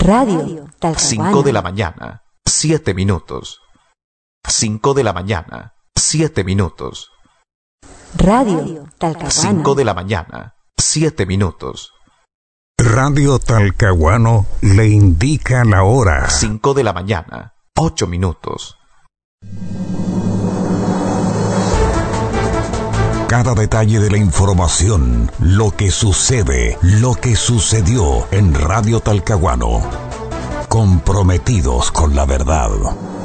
Radio Talcahuano. 5 de la mañana, 7 minutos. 5 de la mañana, 7 minutos. Radio Talcahuano. 5 de la mañana, 7 minutos. Radio Talcahuano le indica la hora. 5 de la mañana, 8 minutos. Cada detalle de la información, lo que sucede, lo que sucedió en Radio Talcahuano. Comprometidos con la verdad.